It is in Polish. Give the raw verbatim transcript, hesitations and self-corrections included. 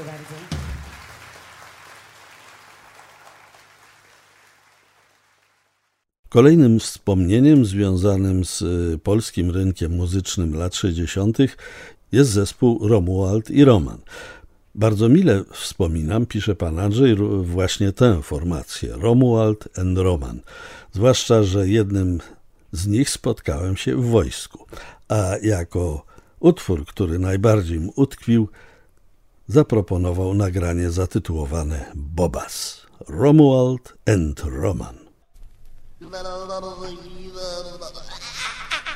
bardzo. Kolejnym wspomnieniem związanym z polskim rynkiem muzycznym lat sześćdziesiątych jest zespół Romuald i Roman. Bardzo mile wspominam, pisze pan Andrzej, właśnie tę formację, Romuald and Roman. Zwłaszcza, że jednym z nich spotkałem się w wojsku, a jako utwór, który najbardziej mu utkwił, zaproponował nagranie zatytułowane Bobas. Romuald and Roman. La la la la la la